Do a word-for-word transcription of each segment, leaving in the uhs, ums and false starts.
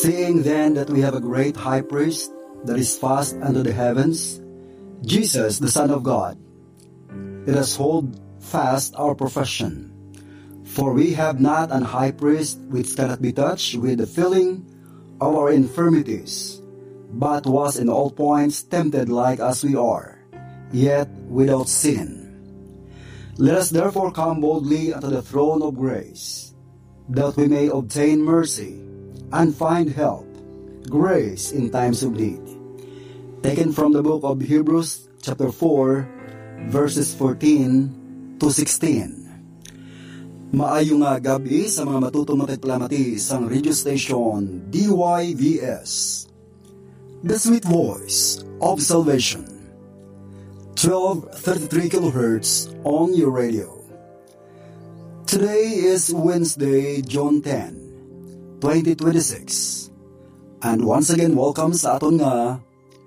Seeing then that we have a great high priest that is fast unto the heavens, Jesus, the Son of God, let us hold fast our profession. For we have not an high priest which cannot be touched with the feeling of our infirmities, but was in all points tempted like as we are, yet without sin. Let us therefore come boldly unto the throne of grace, that we may obtain mercy and find help, grace in times of need. Taken from the book of Hebrews chapter four, verses fourteen to sixteen. Maayo nga gabi sa mga matutong matitlamati isang radio station D Y V S, The Sweet Voice of Salvation, twelve thirty-three kilohertz on your radio. Today is Wednesday, June tenth, twenty twenty-six, and once again welcome sa aton nga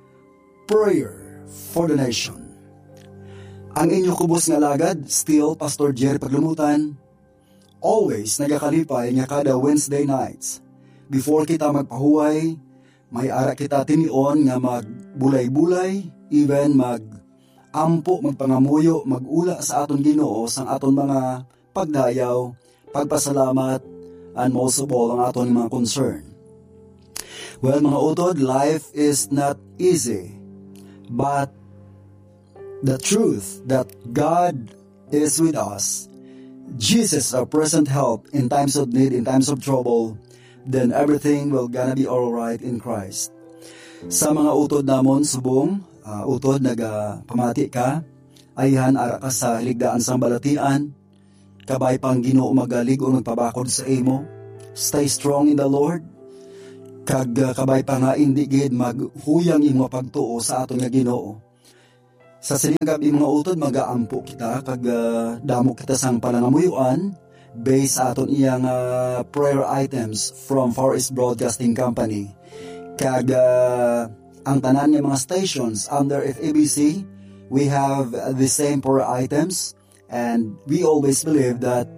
Prayer for the Nation. Ang inyo kubos nga lagad, still Pastor Jerry Paglumutan, always nagakalipay nga kada Wednesday nights. Before kita magpahuway, may ara kita tinion nga magbulay-bulay, even mag-ampo, magpangamuyo, mag-ula sa aton Ginoo sang aton mga pagdayaw, pagpasalamat, and most of all, ang aton mga concern. Well, mga utod, life is not easy, but the truth that God is with us, Jesus, our present help in times of need, in times of trouble, then everything will gonna be alright in Christ. Sa mga utod namon, subong, uh, utod, nagpamati ka, ayhan ara ka sa hiligdaan sang balatian, kabay pang Ginoo magalig o magpabakod sa imo. Stay strong in the Lord. Kag uh, kabay pa nga hindi gid maghuyang imo pagtuo sa aton nga Ginoo. Sa sining gabi mga utod, magaampo kita kag uh, damo kita sang panangamuyuan based sa aton iyang uh, prayer items from Far East Broadcasting Company. Kag uh, ang tanan nga mga stations under F E B C, we have the same prayer items, and we always believe that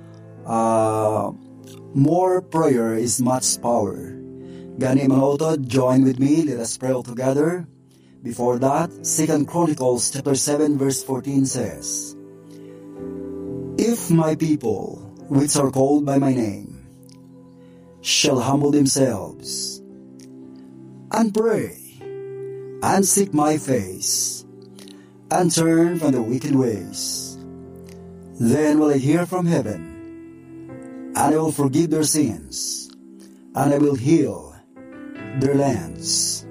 uh, more prayer is much power. Gani mga utod, join with me, let us pray all together. Before that, Second Chronicles chapter seven verse fourteen says, If my people, which are called by my name, shall humble themselves, and pray, and seek my face, and turn from the wicked ways, then will I hear from heaven, and I will forgive their sins, and I will heal their lands.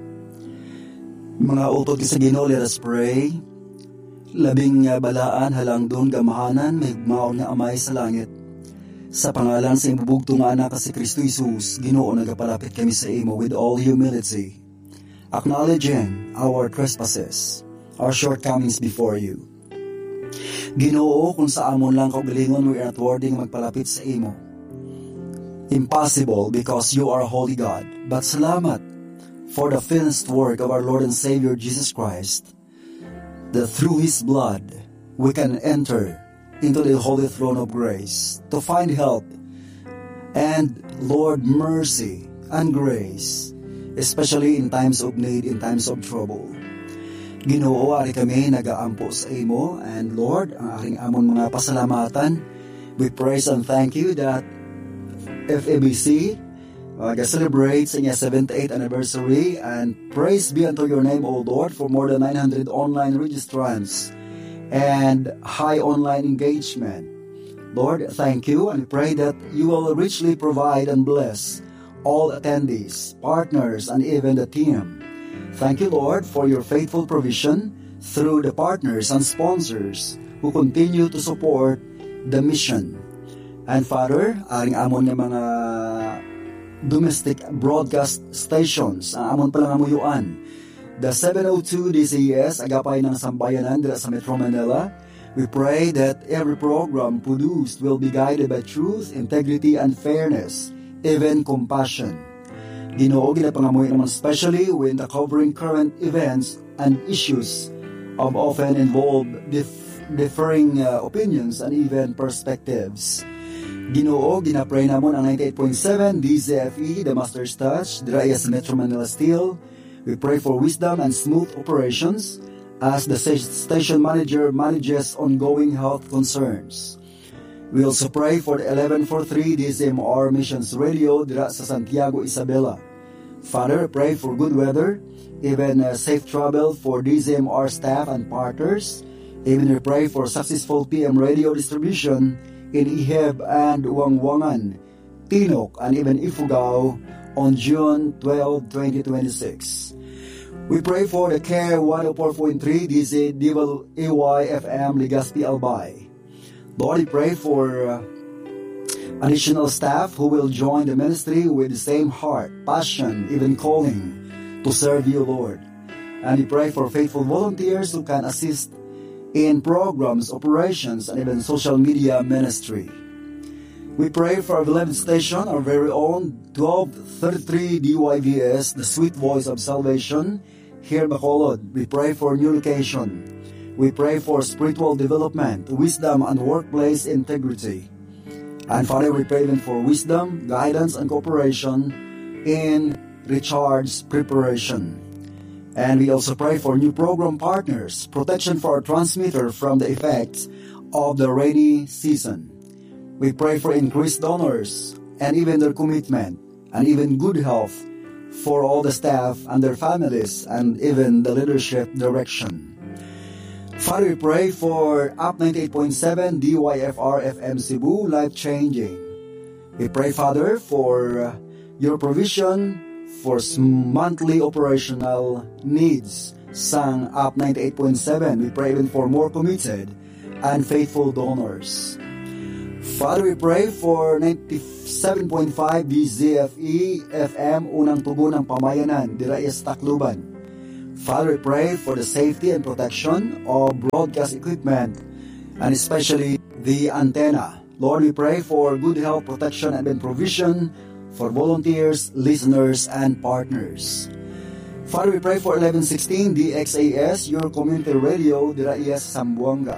Mga utod sa Ginoo, let us pray. Labing uh, balaan halang doon gamahanan, may maon nga amay sa langit. Sa pangalan sa imbubugto nga anak si Kristo Jesus, Ginoo, nagapalapit kami sa imo with all humility, acknowledging our trespasses, our shortcomings before you. Ginoo, kung sa amon lang kaugalingon, we are not worthy magpalapit sa imo. Impossible because you are a holy God. But salamat for the finished work of our Lord and Savior Jesus Christ, that through His blood we can enter into the holy throne of grace to find help and, Lord, mercy and grace, especially in times of need, in times of trouble. Ginoo, ari kami nagaampo sa imo, and Lord, ang aking amon mga pasalamatan, we praise and thank you that F E B C uh, celebrates its seventy-eighth anniversary, and praise be unto your name, O Lord, for more than nine hundred online registrants and high online engagement. Lord, thank you, and pray that you will richly provide and bless all attendees, partners, and even the team. Thank you, Lord, for your faithful provision through the partners and sponsors who continue to support the mission. And Father, aring amon nga mga domestic broadcast stations, ang amon palang amuyuan, the seven oh two D C S, agapay ng sambayanan dira sa Metro Manila. We pray that every program produced will be guided by truth, integrity, and fairness, even compassion. Ginoo, ginapangamuy naman especially when the covering current events and issues of often involve dif- differing uh, opinions and even perspectives. Ginoo, ginapray namon ang ninety-eight point seven D Z F E, the Master's Touch, dira iya sa Metro Manila Steel. We pray for wisdom and smooth operations as the station manager manages ongoing health concerns. We also pray for the eleven forty-three D Z M R Missions Radio dira sa Santiago, Isabela. Father, pray for good weather, even uh, safe travel for D Z M R staff and partners. Even we pray for successful P M radio distribution in Iheb and Wangwangan, Tinok, and even Ifugao on June twelfth, twenty twenty-six. We pray for the Care one oh four point three D Z Devil A Y F M Legazpi Albay. Lord, we pray for uh, additional staff who will join the ministry with the same heart, passion, even calling to serve you, Lord. And we pray for faithful volunteers who can assist in programs, operations, and even social media ministry. We pray for our beloved station, our very own twelve thirty-three D Y V S, the sweet voice of salvation, here in Bacolod. We pray for new location. We pray for spiritual development, wisdom, and workplace integrity. And Father, we pray even for wisdom, guidance, and cooperation in recharge preparation. And we also pray for new program partners, protection for our transmitter from the effects of the rainy season. We pray for increased donors and even their commitment and even good health for all the staff and their families and even the leadership direction. Father, we pray for U P ninety-eight point seven D Y F R F M Cebu, life-changing. We pray, Father, for uh, your provision for monthly operational needs sang U P ninety-eight point seven. We pray even for more committed and faithful donors. Father, we pray for ninety-seven point five D Z F E F M, unang tugon ng pamayanan, dira sa Tacloban. Father, we pray for the safety and protection of broadcast equipment and especially the antenna. Lord, we pray for good health, protection, and provision for volunteers, listeners, and partners. Father, we pray for eleven sixteen D X A S, your community radio, dira iya sa Zamboanga.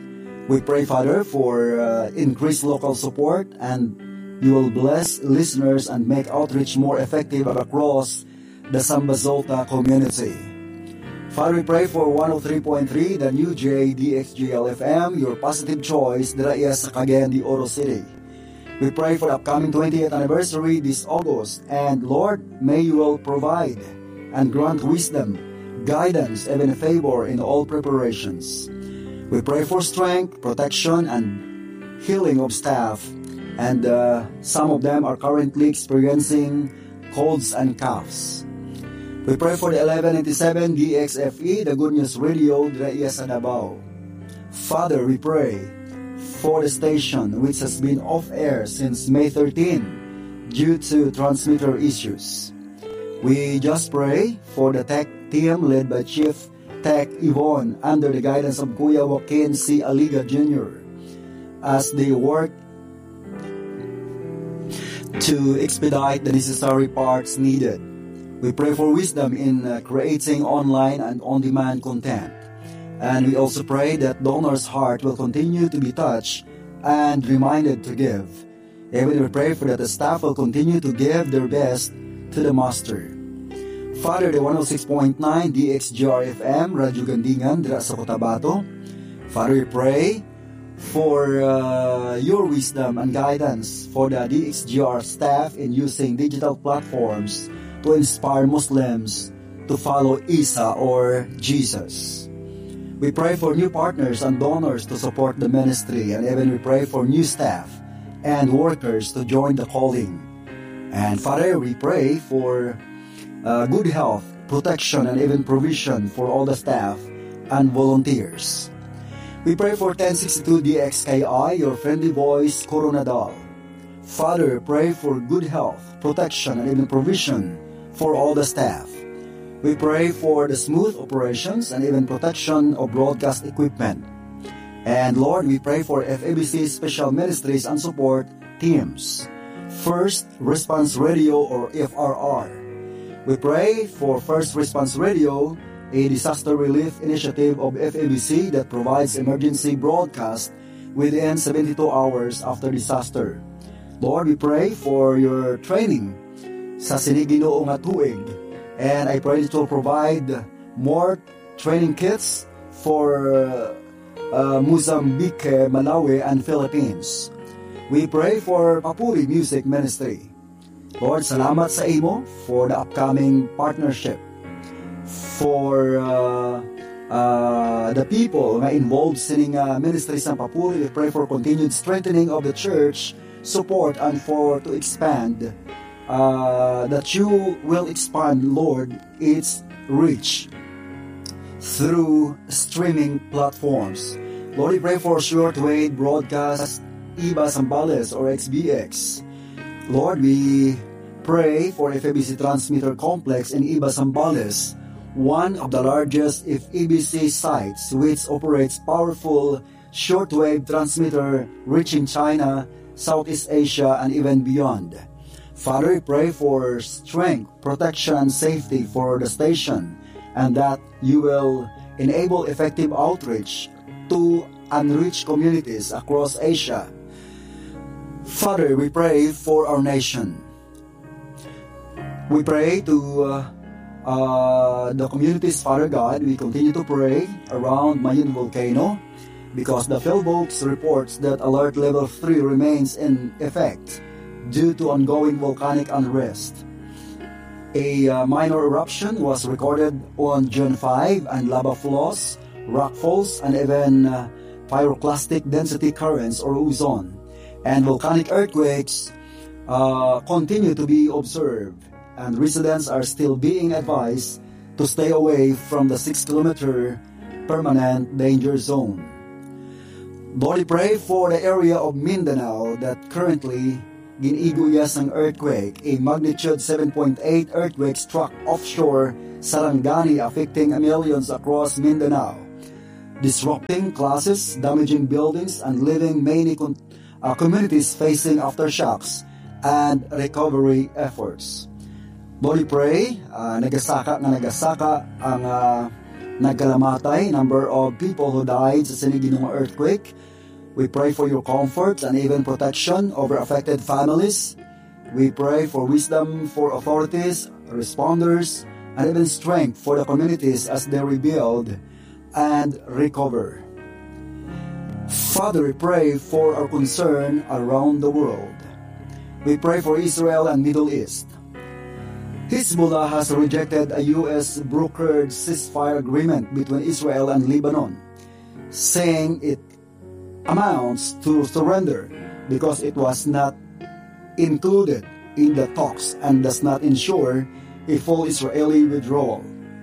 We pray, Father, for uh, increased local support, and you will bless listeners and make outreach more effective across the Sambazolta community. Father, we pray for one oh three point three, the new J D X G L F M, your positive choice, dira iya sa Cagayan de Oro City. We pray for the upcoming twentieth anniversary this August, and Lord, may you will provide and grant wisdom, guidance, even favor in all preparations. We pray for strength, protection, and healing of staff, and uh, some of them are currently experiencing colds and coughs. We pray for the eleven ninety-seven D X F E, the Good News Radio, dira iya sa Davao. Father, we pray for the station which has been off-air since May thirteenth due to transmitter issues. We just pray for the tech team led by Chief Tech Yvonne under the guidance of Kuya Joaquin C. Aliga Junior as they work to expedite the necessary parts needed. We pray for wisdom in uh, creating online and on-demand content. And we also pray that donors' heart will continue to be touched and reminded to give. And we pray for that the staff will continue to give their best to the Master. Father, the one oh six point nine D X G R F M, Radyo Gandingan, dira sa Cotabato. Father, we pray for uh, your wisdom and guidance for the D X G R staff in using digital platforms to inspire Muslims to follow Isa or Jesus. We pray for new partners and donors to support the ministry, and even we pray for new staff and workers to join the calling. And Father, we pray for uh, good health, protection, and even provision for all the staff and volunteers. We pray for ten sixty-two D X K I, your friendly voice, Coronadal. Father, pray for good health, protection, and even provision for all the staff. We pray for the smooth operations and even protection of broadcast equipment. And Lord, we pray for F A B C Special Ministries and Support Teams, First Response Radio or F R R. We pray for First Response Radio, a disaster relief initiative of F A B C that provides emergency broadcast within seventy-two hours after disaster. Lord, we pray for your training sa siniginoo nga tuig. And I pray that you'll provide more training kits for uh, Mozambique, Malawi, and Philippines. We pray for Papuri Music Ministry. Lord, salamat sa imo for the upcoming partnership. For uh, uh, the people nga involved in uh, ministry sa Papuri, we pray for continued strengthening of the church, support, and for to expand, uh, that you will expand, Lord, its reach through streaming platforms. Lord, we pray for shortwave broadcast, I B A Zambales or X B X. Lord, we pray for F E B C Transmitter Complex in I B A Zambales, one of the largest F E B C sites which operates powerful shortwave transmitter reaching China, Southeast Asia, and even beyond. Father, we pray for strength, protection, and safety for the station, and that you will enable effective outreach to unreached communities across Asia. Father, we pray for our nation. We pray to uh, uh, the communities, Father God. We continue to pray around Mayun Volcano because the PhilVolks reports that alert level three remains in effect due to ongoing volcanic unrest. A uh, minor eruption was recorded on June fifth, and lava flows, rock falls, and even uh, pyroclastic density currents or ozone and volcanic earthquakes uh, continue to be observed, and residents are still being advised to stay away from the six kilometer permanent danger zone. Lord, we pray for the area of Mindanao that currently giniguyas ng earthquake. A magnitude seven point eight earthquake struck offshore Sarangani, affecting millions across Mindanao, disrupting classes, damaging buildings, and leaving many con- uh, communities facing aftershocks and recovery efforts. Lord, we pray, uh, nagasaka nga nagasaka ang uh, nagkalamatay, number of people who died sa siniginong earthquake. We pray for your comfort and even protection over affected families. We pray for wisdom for authorities, responders, and even strength for the communities as they rebuild and recover. Father, we pray for our concern around the world. We pray for Israel and Middle East. Hezbollah has rejected a U S brokered ceasefire agreement between Israel and Lebanon, saying it amounts to surrender because it was not included in the talks and does not ensure a full Israeli withdrawal.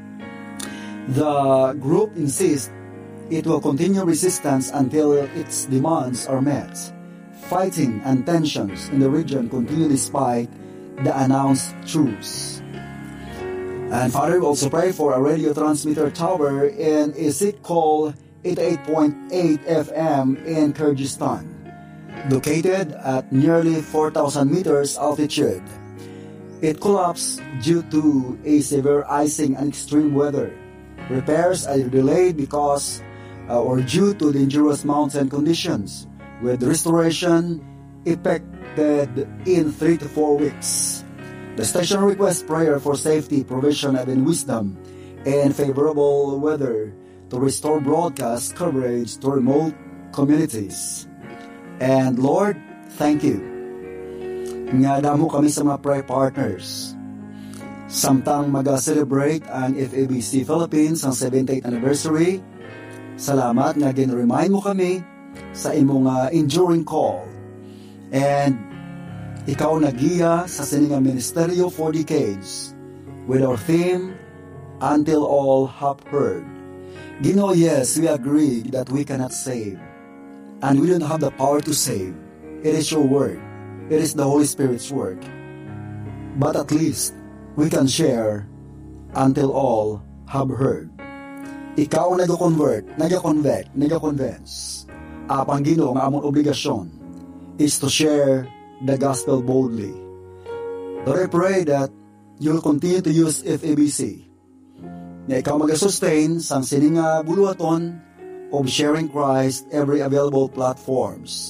The group insists it will continue resistance until its demands are met. Fighting and tensions in the region continue despite the announced truce. And Father, we also pray for a radio transmitter tower in Isitkol eighty-eight point eight F M in Kyrgyzstan, located at nearly four thousand meters altitude. It collapsed due to a severe icing and extreme weather. Repairs are delayed because uh, or due to dangerous mountain conditions, with restoration expected in three to four weeks. The station requests prayer for safety, provision, and wisdom and favorable weather to restore broadcast coverage to remote communities. And Lord, thank you nga damo kami sa mga prayer partners. Samtang mag-celebrate ang F E B C Philippines ang seventieth anniversary, salamat nga gin-remind mo kami sa imong uh, enduring call. And ikaw nagiya sa sininga ministeryo for decades with our theme, Until All Have Heard. Ginoo, yes, we agree that we cannot save, and we don't have the power to save. It is your word. It is the Holy Spirit's work. But at least, we can share until all have heard. Ikaw ang nag-convert, nag-convect, nag-convince. Apang Ginoo nga among obligasyon is to share the gospel boldly. Lord, I pray that you'll continue to use F E B C na ikaw mag-sustain sang sininga buluhaton of sharing Christ every available platforms.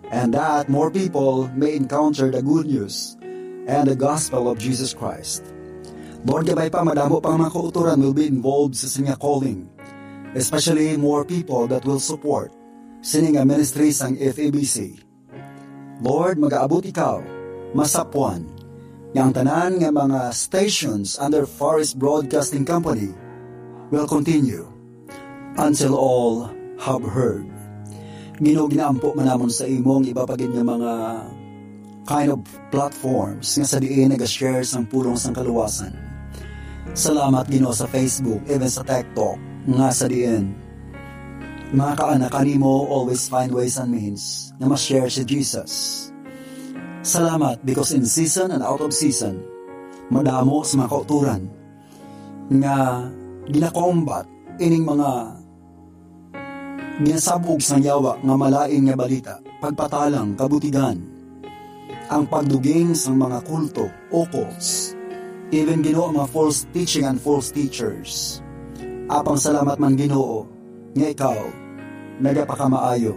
and that more people may encounter the good news and the gospel of Jesus Christ. Lord, gabay pa, madamo pang mga kauturan will be involved sa sininga calling, especially more people that will support sininga ministries ang F A B C. Lord, mag-aabot ikaw, masapuan, yang tanan nga mga stations under Forest Broadcasting Company will continue until all have heard. Ginoo, ginaampo manamon sa imong ibapagid nga mga kind of platforms nga sa diin nag-share sang pulong sang kaluwasan. Salamat Ginoo sa Facebook, even sa TikTok, nga sa diin mga kaanak kanimo always find ways and means na ma-share si Jesus. Salamat because in season and out of season, madamo sa mga kauturan nga ginakombat ining mga ginasabog sang yawa nga malain nga balita, pagpatalang, kabutigan, ang pagduging sang mga kulto, occults, even Ginoo mga false teaching and false teachers. Apang salamat man Ginoo nga ikaw nagapakamaayo.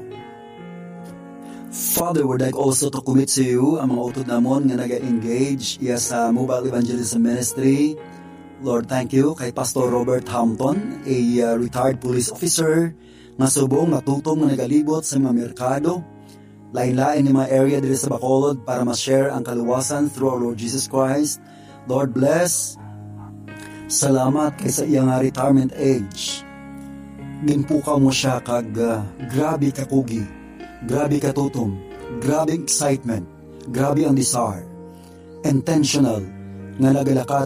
Father, would like also to commit to you ang mga utod namon nga naga-engage iya sa Mobile Evangelism Ministry. Lord, thank you kay Pastor Robert Hampton, a uh, retired police officer nga subong natutom nga nagalibot sa mga merkado, lain-lain ni mga area dito sa Bacolod para ma-share ang kaluwasan through our Lord Jesus Christ. Lord, bless. Salamat kay sa iyang retirement age. Ginpukaw mo siya kag uh, grabe kakugi. Grabe katutom, grabe excitement, grabe ang desire, intentional nga nagalakat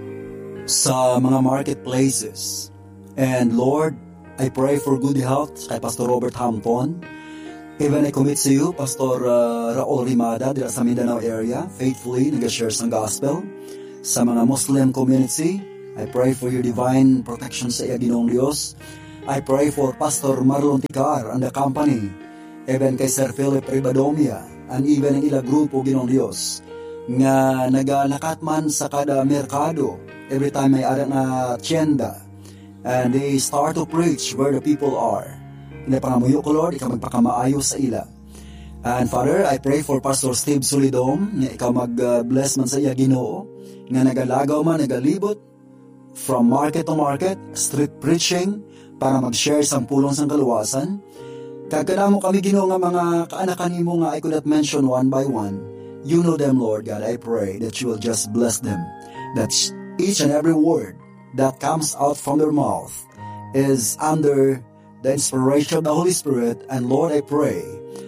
sa mga marketplaces. And Lord, I pray for good health kay Pastor Robert Hampton. Even I commit to you, Pastor uh, Raul Rimada dira sa Mindanao area, faithfully nag-share sa gospel sa mga Muslim community. I pray for your divine protection sa iya Ginoong Dios. I pray for Pastor Marlon Ticar and the company, even kay Sir Philip Ribadomia, and even ang ila grupo Ginoong Dios, nga nagalakat man sa kada merkado, every time may ara nga tienda, and they start to preach where the people are. Inapangamuyo ko, Lord, ikaw magpakamaayo sa ila. And Father, I pray for Pastor Steve Solidom, nga ikaw mag-bless man sa iya Ginoo, nga nagalagaw man, nagalibot, from market to market, street preaching, para mag-share sang pulong sang kaluwasan. Kagkala mo kami Ginoo nga mga kaanakan mo nga I could not mention one by one. You know them, Lord God. I pray that you will just bless them. That each and every word that comes out from their mouth is under the inspiration of the Holy Spirit. And Lord, I pray,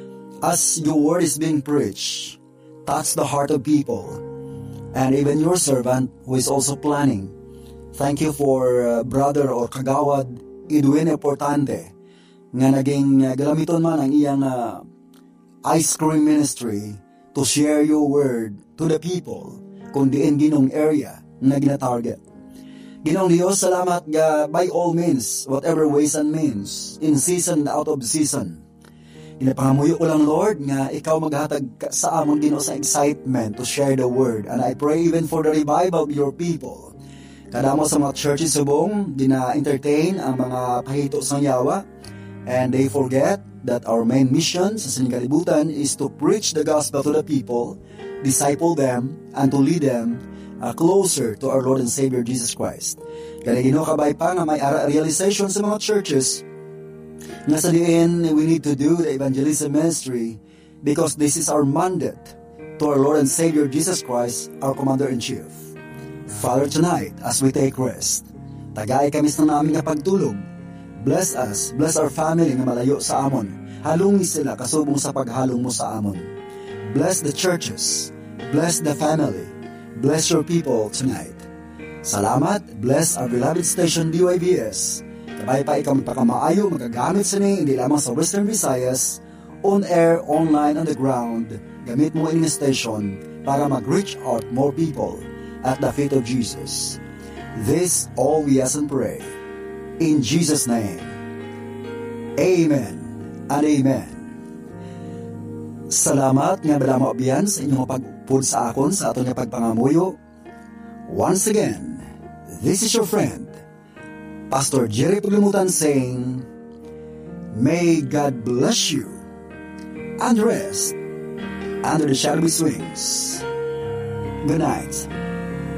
as your word is being preached, touch the heart of people. And even your servant who is also planning. Thank you for uh, brother or kagawad Edwin Importante, nga naging uh, galamiton man ang iyang uh, ice cream ministry to share your word to the people kung diin ginong area na gina-target. Ginong Diyos, salamat nga by all means, whatever ways and means, in season and out of season. Inapangamuyo ko lang, Lord, nga ikaw maghatag sa amon Ginoo sa excitement to share the word. And I pray even for the revival of your people. Kada mo sa mga churches subong, gina-entertain ang mga pahito sa yawa, and they forget that our main mission sa sinikalibutan is to preach the gospel to the people, disciple them, and to lead them uh, closer to our Lord and Savior Jesus Christ. Kaya Ginoo, kabay pa nga may ara realization sa mga churches nga sa diin we need to do the evangelism ministry because this is our mandate to our Lord and Savior Jesus Christ, our Commander-in-Chief. Father, tonight, as we take rest, tagay kami sa namin nga pagtulog. Bless us, bless our family nga malayo sa amon. Halungi sila kasubong sa paghalong mo sa amon. Bless the churches, bless the family, bless your people tonight. Salamat, bless our beloved station D Y B S. Kabay pa ikaw magpakamaayo, magagamit sa ni, hindi lamang sa Western Visayas, on air, online, on the ground. Gamit mo in station para mag-reach out more people at the feet of Jesus. This all we ask and pray. In Jesus' name, Amen and Amen. Salamat nga balama obiyan sa inyong pagpud sa akon sa aton nga pagpangamuyo. Once again, this is your friend, Pastor Jerry Paglimutan saying, may God bless you and rest under the shadowy swings. Good night.